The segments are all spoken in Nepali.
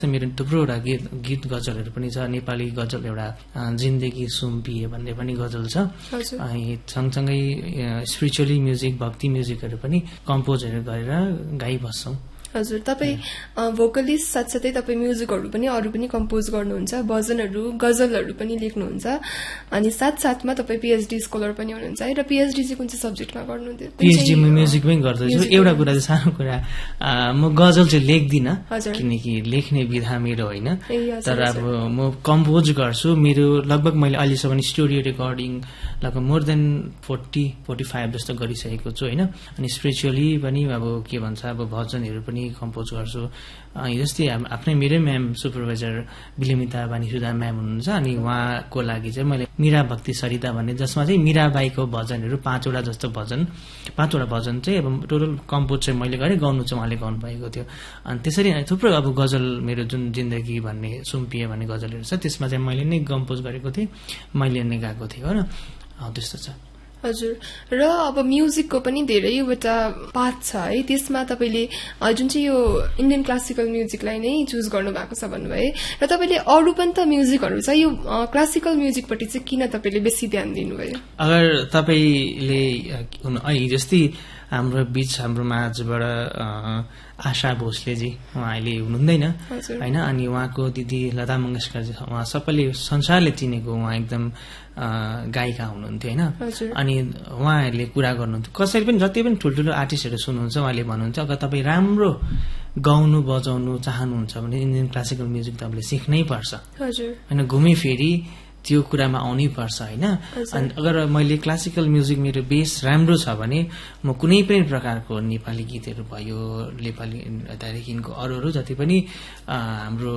मेरो थुप्रोवटा गीत गजलहरू पनि छ। नेपाली गजल एउटा जिन्दगी सुम्पिए भन्ने पनि गजल छ। अनि सँगसँगै स्पिरिचुअली म्युजिक, भक्ति म्युजिकहरू पनि कम्पोजहरू गरेर गाइबस्छौँ। हजुर, तपाईँ भोकलिस्ट साथसाथै तपाईँ म्युजिकहरू पनि अरू पनि कम्पोज गर्नुहुन्छ, भजनहरू गजलहरू पनि लेख्नुहुन्छ, अनि साथसाथमा तपाईँ पिएचडी स्कलर पनि हुनुहुन्छ है। र पिएचडी चाहिँ कुन चाहिँ सब्जेक्टमा गर्नुहुन्थ्यो? पिएचडी म म्युजिकमै गर्दैछु। एउटा कुरा चाहिँ सानो कुरा, म गजल चाहिँ लेख्दिनँ किनकि लेख्ने विधा मेरो होइन, तर अब म कम्पोज गर्छु। मेरो लगभग मैले अहिलेसम्म स्टुडियो रेकर्डिङ लगभग मोर देन 40-45 जस्तो गरिसकेको छु होइन। अनि स्पिरिचुअली पनि अब के भन्छ, अब भजनहरू पनि कम्पोज गर्छु। जस्तै आफ्नै मेरै म्याम सुपरभाइजर बिलिमिता बानीसुधा म्याम हुनुहुन्छ, अनि उहाँको लागि चाहिँ मैले मीरा भक्ति सरिता भन्ने, जसमा चाहिँ मीराबाईको भजनहरू 5वटा जस्तो भजन, 5वटा भजन चाहिँ अब टोटल कम्पोज चाहिँ मैले गरेँ, गाउनु चाहिँ उहाँले गाउनुभएको थियो। अनि त्यसरी थुप्रो अब गजल मेरो जुन जिन्दगी भन्ने सुम्पिए भन्ने गजलहरू छ, त्यसमा चाहिँ मैले नै कम्पोज गरेको थिएँ, मैले नै गाएको थिएँ हो। त्यस्तो छ। हजुर, र अब म्युजिकको पनि धेरैवटा पाथ छ है। त्यसमा तपाईँले जुन चाहिँ यो इन्डियन क्लासिकल म्युजिकलाई नै चुज गर्नु भएको छ भन्नुभयो, र तपाईँले अरू पनि त म्युजिकहरू छ, यो क्लासिकल म्युजिकपट्टि चाहिँ किन तपाईँले बेसी ध्यान दिनुभयो? अगर तपाईँले जस्तै हाम्रो बीच हाम्रो माझबाट आशा भोसलेजी उहाँ अहिले हुनुहुँदैन होइन, अनि उहाँको दिदी लता मङ्गेशकरजी, उहाँ सबैले संसारले चिनेको उहाँ एकदम गायिका हुनुहुन्थ्यो होइन। अनि उहाँहरूले कुरा गर्नुहुन्थ्यो, कसैले पनि जति पनि ठुल्ठुलो आर्टिस्टहरू सुन्नुहुन्छ उहाँले भन्नुहुन्छ, अगर तपाईँ राम्रो गाउनु बजाउनु चाहनुहुन्छ भने इन्डियन क्लासिकल म्युजिक तपाईँले सिक्नै पर्छ होइन, घुमी फेरि त्यो कुरामा आउनै पर्छ होइन। अनि अगर मैले क्लासिकल म्युजिक मेरो बेस राम्रो छ भने म कुनै पनि प्रकारको नेपाली गीतहरू भयो, नेपाली त्यहाँदेखिको अरू जति पनि हाम्रो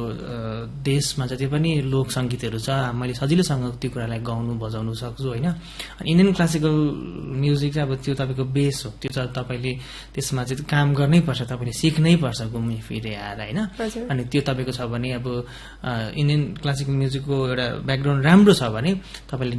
देशमा जति पनि लोक सङ्गीतहरू छ, मैले सजिलोसँग त्यो कुरालाई गाउनु बजाउनु सक्छु होइन। अनि इन्डियन क्लासिकल म्युजिक चाहिँ अब त्यो तपाईँको बेस हो, त्यो चाहिँ तपाईँले त्यसमा चाहिँ काम गर्नै पर्छ, तपाईँले सिक्नै पर्छ घुमी फिरे आएर होइन। अनि त्यो तपाईँको छ भने अब इन्डियन क्लासिकल म्युजिकको एउटा ब्याकग्राउन्ड राम्रो छ भने तपाईँले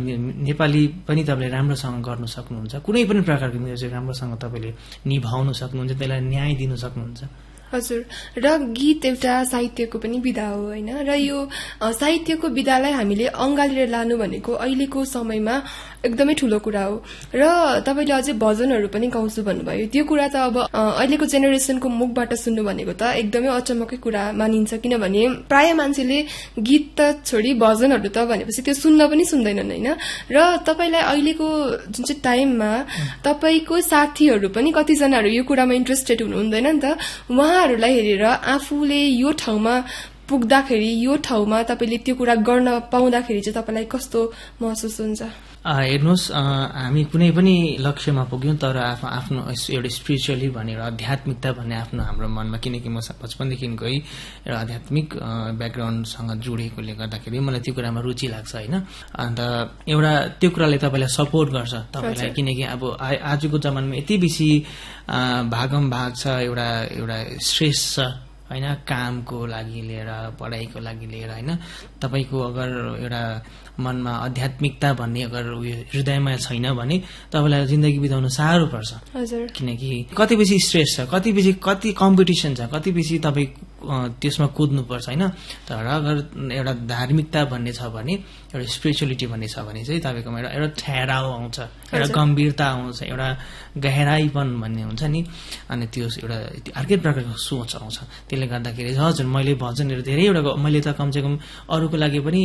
नेपाली पनि तपाईँले राम्रोसँग गर्न सक्नुहुन्छ, कुनै पनि प्रकारको म्युजिक राम्रोसँग तपाईँले निभाउन सक्नुहुन्छ, त्यसलाई न्याय दिन सक्नुहुन्छ। हजुर, र गीत एउटा साहित्यको पनि विधा हो होइन, र यो साहित्यको विधालाई हामीले अँगालेर लानु भनेको अहिलेको समयमा एकदमै ठुलो कुरा हो। र तपाईँले अझै भजनहरू पनि गाउँछु भन्नुभयो, त्यो कुरा त अब अहिलेको जेनेरेसनको मुखबाट सुन्नु भनेको त एकदमै अचम्मकै कुरा मानिन्छ, किनभने प्राय मान्छेले गीत त छोडी भजनहरू त भनेपछि त्यो सुन्न पनि सुन्दैनन् होइन। र तपाईँलाई अहिलेको जुन चाहिँ टाइममा तपाईँको साथीहरू पनि कतिजनाहरू यो कुरामा इन्ट्रेस्टेड हुनुहुँदैन नि त, उहाँहरूलाई हेरेर आफूले यो ठाउँमा पुग्दाखेरि, यो ठाउँमा तपाईँले त्यो कुरा गर्न पाउँदाखेरि चाहिँ तपाईँलाई कस्तो महसुस हुन्छ? हेर्नुहोस्, हामी कुनै पनि लक्ष्यमा पुग्यौँ, तर आफ्नो एउटा स्पिरिचुअली भन्ने एउटा आध्यात्मिकता भन्ने आफ्नो हाम्रो मनमा, किनकि म बचपनदेखिकै एउटा आध्यात्मिक ब्याकग्राउन्डसँग जोडिएकोले गर्दाखेरि मलाई त्यो कुरामा रुचि लाग्छ होइन। अन्त एउटा त्यो कुराले तपाईँलाई सपोर्ट गर्छ तपाईँलाई, किनकि अब आजको जमानामा यति बेसी भागम भाग छ, एउटा स्ट्रेस छ होइन, कामको लागि लिएर पढाइको लागि लिएर होइन। तपाईँको अगर एउटा मनमा आध्यात्मिकता भन्ने अगर उयो हृदयमा छैन भने तपाईँलाई जिन्दगी बिताउन साह्रो पर्छ, किनकि कति बेसी स्ट्रेस छ, कति कम्पिटिसन छ, कति बेसी तपाईँ त्यसमा कुद्नुपर्छ होइन। तर अगर एउटा धार्मिकता भन्ने छ भने, एउटा स्पिरिचुअलिटी भन्ने छ भने चाहिँ तपाईँकोमा एउटा ठहराव आउँछ, एउटा गम्भीरता आउँछ, एउटा गहराइपन भन्ने हुन्छ नि, अनि त्यो एउटा अर्कै प्रकारको सोच आउँछ। त्यसले गर्दाखेरि हजुर, मैले भजनहरू धेरैवटा मैले त कमसेकम अरूको लागि पनि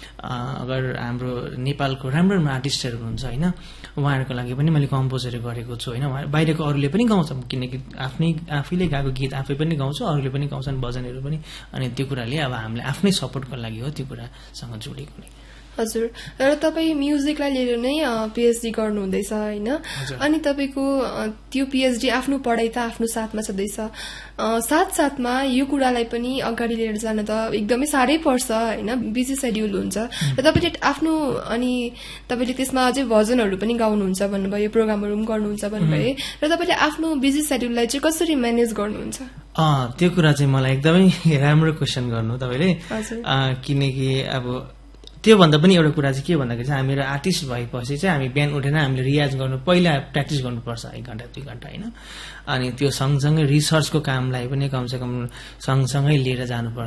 अगर हाम्रो नेपालको राम्रो आर्टिस्टहरू हुनुहुन्छ होइन, उहाँहरूको लागि पनि मैले कम्पोजहरू गरेको छु होइन। बाहिरको अरूले पनि गाउँछ, किनकि आफैले गाएको गीत आफै पनि गाउँछु, अरूले पनि गाउँछन् भजनहरू पनि, अनि त्यो कुराले अब हामीले आफ्नै सपोर्टको लागि हो त्यो कुरासँग जोडेको। हजुर, र तपाईँ म्युजिकलाई लिएर नै पिएचडी गर्नुहुँदैछ होइन, अनि तपाईँको त्यो पिएचडी आफ्नो पढाइ त आफ्नो साथमा छँदैछ, साथसाथमा यो कुरालाई पनि अगाडि लिएर जान त एकदमै साह्रै पर्छ होइन, बिजी सेड्युल हुन्छ। र तपाईँले आफ्नो अनि तपाईँले त्यसमा अझै भजनहरू पनि गाउनुहुन्छ भन्नुभयो, प्रोग्रामहरू पनि गर्नुहुन्छ भन्नुभयो, र तपाईँले आफ्नो बिजी सेड्युललाई चाहिँ कसरी म्यानेज गर्नुहुन्छ? त्यो कुरा चाहिँ मलाई एकदमै राम्रो क्वेसन गर्नु तपाईँले, किनकि अब त्योभन्दा पनि एउटा कुरा चाहिँ के भन्दाखेरि चाहिँ हामीहरू आर्टिस्ट भएपछि चाहिँ हामी बिहान उठेर हामीले रियाज गर्नु, पहिला प्र्याक्टिस गर्नुपर्छ 1 घण्टा 2 घण्टा होइन। अनि त्यो सँगसँगै रिसर्चको कामलाई पनि कमसेकम सँगसँगै लिएर जानुपर्छ।